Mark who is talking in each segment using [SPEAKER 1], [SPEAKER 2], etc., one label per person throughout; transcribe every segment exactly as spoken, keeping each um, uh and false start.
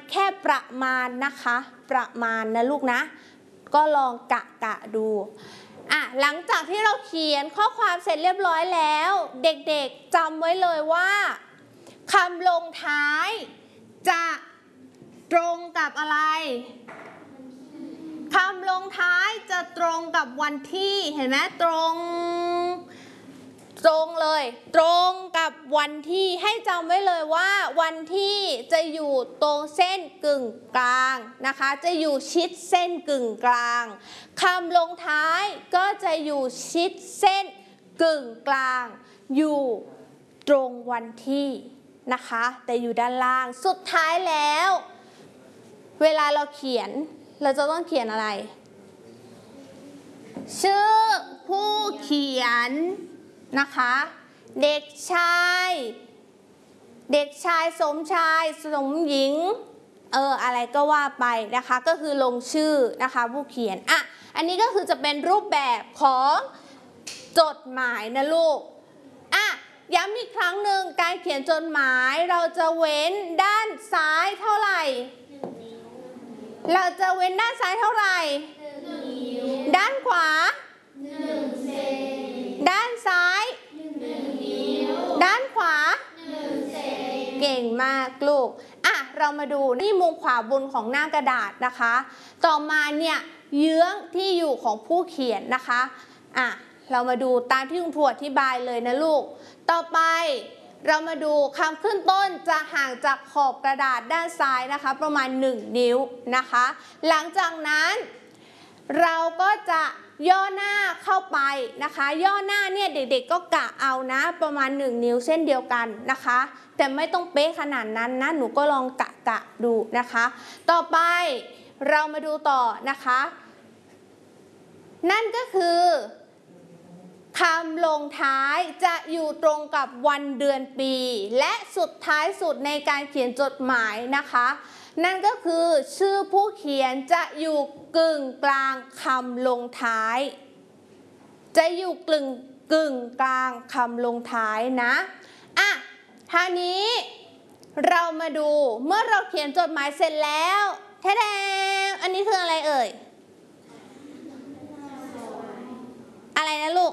[SPEAKER 1] แค่ประมาณนะคะประมาณนะลูกนะก็ลองกะกะดูอ่ะหลังจากที่เราเขียนข้อความเสร็จเรียบร้อยแล้วเด็กๆจำไว้เลยว่าคำลงท้ายจะตรงกับอะไรคำลงท้ายจะตรงกับวันที่เห็นไหมตรงตรงเลยตรงกับวันที่ให้จำไว้เลยว่าวันที่จะอยู่ตรงเส้นกึ่งกลางนะคะจะอยู่ชิดเส้นกึ่งกลางคำลงท้ายก็จะอยู่ชิดเส้นกึ่งกลางอยู่ตรงวันที่นะคะแต่อยู่ด้านล่างสุดท้ายแล้วเวลาเราเขียนเราจะต้องเขียนอะไรชื่อผู้เขียนนะคะเด็กชายเด็กชายสมชายสมหญิงเอออะไรก็ว่าไปนะคะก็คือลงชื่อนะคะผู้เขียนอ่ะอันนี้ก็คือจะเป็นรูปแบบของจดหมายนะลูกอ่ะย้ำอีกครั้งหนึ่งการเขียนจดหมายเราจะเว้นด้านซ้ายเท่าไหร่เราจะเว้นด้านซ้ายเท่าไหร่ด้านขวาด้านซ้ายด้านขวาเก่งมากลูกอ่ะเรามาดูที่มุมขวาบนของหน้ากระดาษนะคะต่อมาเนี่ยเยื้องที่อยู่ของผู้เขียนนะคะอ่ะเรามาดูตามที่คุณครูอธิบายเลยนะลูกต่อไปเรามาดูคำขึ้นต้นจะห่างจากขอบกระดาษด้านซ้ายนะคะประมาณหนึ่งนิ้วนะคะหลังจากนั้นเราก็จะย่อหน้าเข้าไปนะคะย่อหน้าเนี่ยเด็กๆก็กะเอานะประมาณหนึ่งนิ้วเส้นเดียวกันนะคะแต่ไม่ต้องเป๊ะขนาดนั้นนะหนูก็ลองกะกะดูนะคะต่อไปเรามาดูต่อนะคะนั่นก็คือคำลงท้ายจะอยู่ตรงกับวันเดือนปีและสุดท้ายสุดในการเขียนจดหมายนะคะนั่นก็คือชื่อผู้เขียนจะอยู่กึ่งกลางคำลงท้ายจะอยู่กึ่งกึ่งกลางคำลงท้ายนะอ่ะท่านี้เรามาดูเมื่อเราเขียนจดหมายเสร็จแล้วแท้ๆอันนี้คืออะไรเอ่ยอะไรนะลูก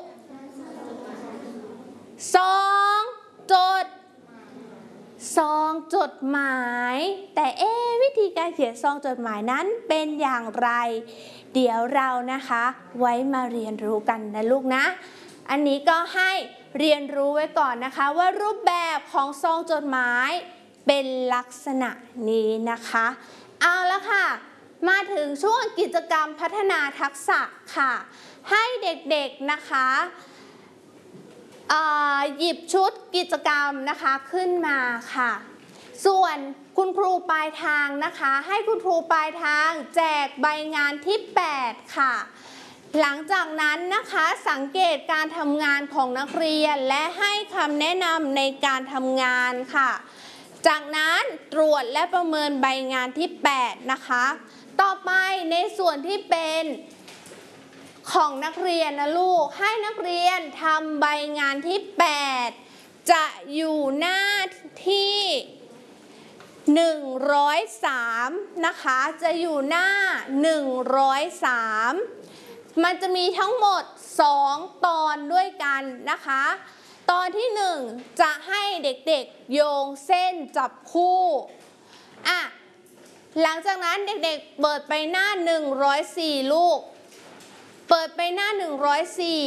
[SPEAKER 1] ซองจดซองจดหมายแต่เอ๊ะวิธีการเขียนซองจดหมายนั้นเป็นอย่างไรเดี๋ยวเรานะคะไว้มาเรียนรู้กันนะลูกนะอันนี้ก็ให้เรียนรู้ไว้ก่อนนะคะว่ารูปแบบของซองจดหมายเป็นลักษณะนี้นะคะเอาละค่ะมาถึงช่วงกิจกรรมพัฒนาทักษะค่ะให้เด็กๆนะคะหยิบชุดกิจกรรมนะคะขึ้นมาค่ะส่วนคุณครูปลายทางนะคะให้คุณครูปลายทางแจกใบงานที่แปดค่ะหลังจากนั้นนะคะสังเกตการทำงานของนักเรียนและให้คำแนะนำในการทำงานค่ะจากนั้นตรวจและประเมินใบงานที่แปดนะคะต่อไปในส่วนที่เป็นของนักเรียนนะลูกให้นักเรียนทำใบงานที่แปดจะอยู่หน้าที่หนึ่งร้อยสามนะคะจะอยู่หน้าหนึ่งร้อยสามมันจะมีทั้งหมดสองตอนด้วยกันนะคะตอนที่หนึ่งจะให้เด็กๆโยงเส้นจับคู่อ่ะหลังจากนั้นเด็กๆเปิดไปหน้าหนึ่งร้อยสี่ลูกเปิดไปหน้าหนึ่งร้อยสี่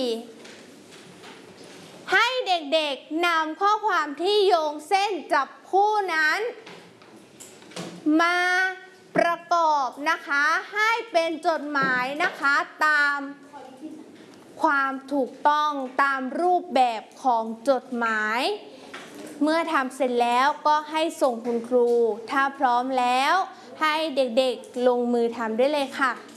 [SPEAKER 1] ให้เด็กๆนำข้อความที่โยงเส้นจับคู่นั้นมาประกอบนะคะให้เป็นจดหมายนะคะตามความถูกต้องตามรูปแบบของจดหมายเมื่อทำเสร็จแล้วก็ให้ส่งคุณครูถ้าพร้อมแล้วให้เด็กๆลงมือทำได้เลยค่ะ